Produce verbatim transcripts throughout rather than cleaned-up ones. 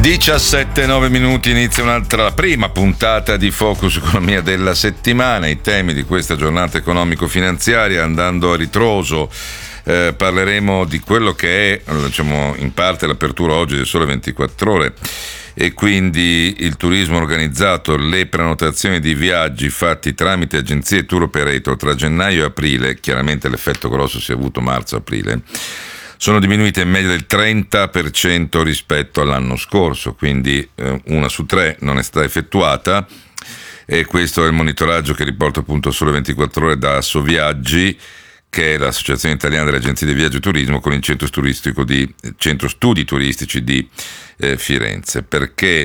diciassette e nove minuti, inizia un'altra, la prima puntata di Focus Economia della settimana. I temi di questa giornata economico-finanziaria, andando a ritroso, eh, parleremo di quello che è, diciamo, in parte l'apertura oggi del Sole ventiquattro Ore, e quindi il turismo organizzato, le prenotazioni di viaggi fatti tramite agenzie tour operator tra gennaio e aprile. Chiaramente l'effetto grosso si è avuto marzo-aprile, sono diminuite in media del trenta per cento rispetto all'anno scorso, quindi eh, una su tre non è stata effettuata, e questo è il monitoraggio che riporta appunto Sole ventiquattro Ore da Assoviaggi, che è l'associazione italiana delle agenzie di viaggio e turismo, con il centro turistico di centro studi turistici di eh, Firenze, perché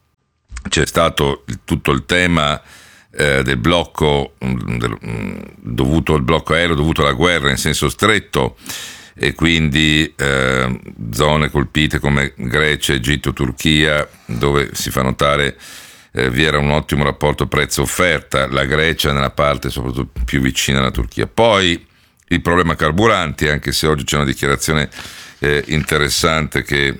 c'è stato il, tutto il tema eh, del blocco mh, del, mh, dovuto al blocco aereo dovuto alla guerra in senso stretto, e quindi eh, zone colpite come Grecia, Egitto, Turchia, dove si fa notare eh, vi era un ottimo rapporto prezzo-offerta, la Grecia nella parte soprattutto più vicina alla Turchia. Poi il problema carburanti, anche se oggi c'è una dichiarazione eh, interessante che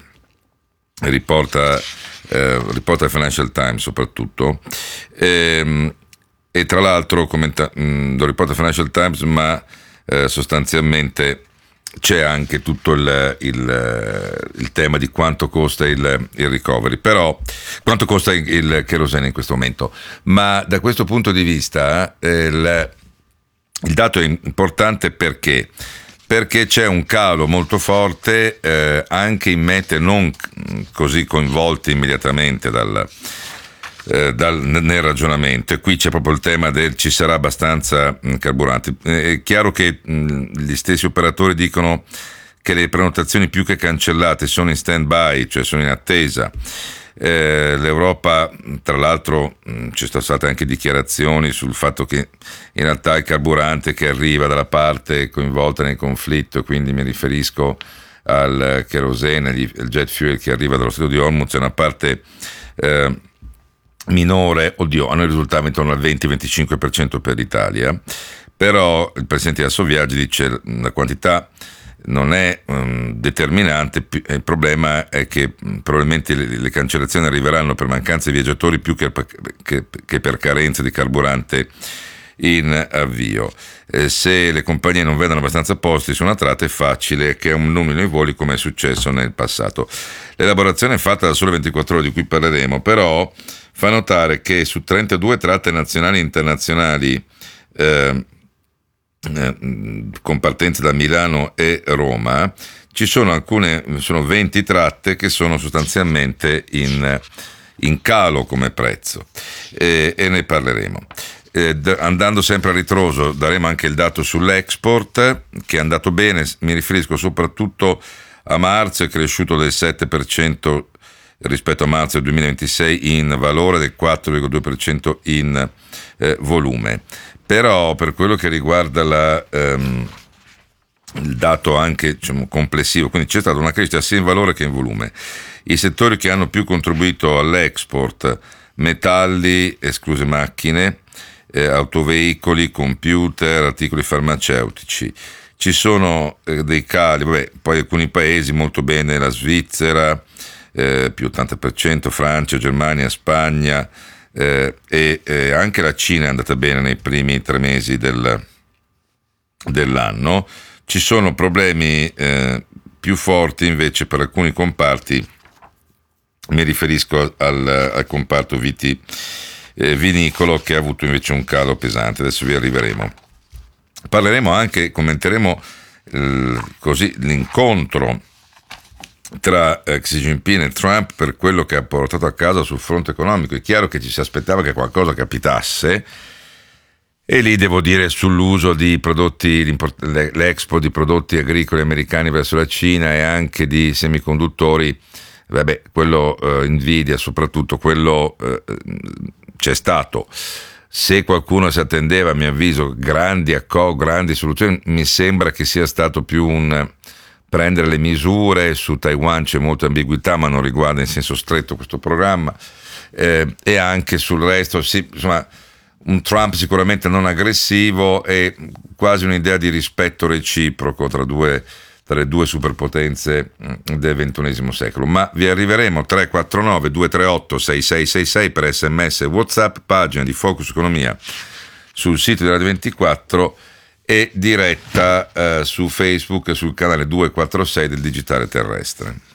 riporta, eh, riporta il Financial Times soprattutto, ehm, e tra l'altro commenta, mh, lo riporta il Financial Times, ma eh, sostanzialmente c'è anche tutto il, il, il tema di quanto costa il, il recovery, però quanto costa il, il kerosene in questo momento. Ma da questo punto di vista eh, il, il dato è importante perché perché c'è un calo molto forte eh, anche in mete non così coinvolte immediatamente dal Eh, dal, nel ragionamento, e qui c'è proprio il tema del ci sarà abbastanza mh, carburanti. Eh, è chiaro che mh, gli stessi operatori dicono che le prenotazioni più che cancellate sono in stand by, cioè sono in attesa. Eh, L'Europa, tra l'altro, mh, ci sono state anche dichiarazioni sul fatto che in realtà il carburante che arriva dalla parte coinvolta nel conflitto, quindi mi riferisco al kerosene, il jet fuel che arriva dallo Stretto di Hormuz, è una parte eh, minore, oddio, a noi risultava intorno al venti venticinque per cento per l'Italia, però il presidente di Assoviaggi dice la quantità non è um, determinante, il problema è che um, probabilmente le, le cancellazioni arriveranno per mancanza di viaggiatori più che, che, che per carenza di carburante in avvio. Eh, se le compagnie non vedono abbastanza posti su una tratta è facile che annulino i voli, come è successo nel passato. L'elaborazione è fatta da Sole ventiquattro Ore, di cui parleremo, però fa notare che su trentadue tratte nazionali e internazionali eh, eh, con partenze da Milano e Roma ci sono alcune, sono venti tratte che sono sostanzialmente in, in calo come prezzo, eh, e ne parleremo. Eh, andando sempre a ritroso, daremo anche il dato sull'export, che è andato bene. Mi riferisco soprattutto a marzo, è cresciuto del sette per cento rispetto a marzo del duemilaventisei in valore, del quattro virgola due per cento in eh, volume. Però per quello che riguarda la, ehm, il dato anche, diciamo, complessivo, quindi c'è stata una crescita sia in valore che in volume. I settori che hanno più contribuito all'export: metalli, escluse macchine, eh, autoveicoli, computer, articoli farmaceutici. Ci sono eh, dei cali, vabbè, poi alcuni paesi molto bene, la Svizzera, Eh, più ottanta per cento, Francia, Germania, Spagna, eh, e eh, anche la Cina è andata bene nei primi tre mesi del, dell'anno. Ci sono problemi eh, più forti invece per alcuni comparti, mi riferisco al, al comparto viti, eh, vinicolo, che ha avuto invece un calo pesante. Adesso vi arriveremo. Parleremo anche, commenteremo eh, così l'incontro tra Xi Jinping e Trump per quello che ha portato a casa sul fronte economico. È chiaro che ci si aspettava che qualcosa capitasse, e lì devo dire sull'uso di prodotti, l'expo di prodotti agricoli americani verso la Cina e anche di semiconduttori, vabbè, quello eh, Nvidia soprattutto, quello eh, c'è stato. Se qualcuno si attendeva, a mio avviso, grandi accordi, grandi soluzioni, mi sembra che sia stato più un prendere le misure. Su Taiwan c'è molta ambiguità, ma non riguarda in senso stretto questo programma, eh, e anche sul resto, sì, insomma, un Trump sicuramente non aggressivo e quasi un'idea di rispetto reciproco tra due, tra le due superpotenze del ventunesimo secolo. Ma vi arriveremo. Tre quattro nove due tre otto sei sei sei sei per sms e WhatsApp, pagina di Focus Economia sul sito di Radio ventiquattro e diretta eh, su Facebook e sul canale duecentoquarantasei del Digitale Terrestre.